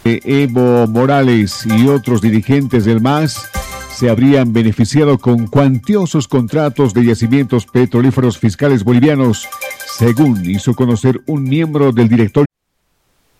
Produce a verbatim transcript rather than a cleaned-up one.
Evo Morales y otros dirigentes del M A S se habrían beneficiado con cuantiosos contratos de yacimientos petrolíferos fiscales bolivianos, según hizo conocer un miembro del directorio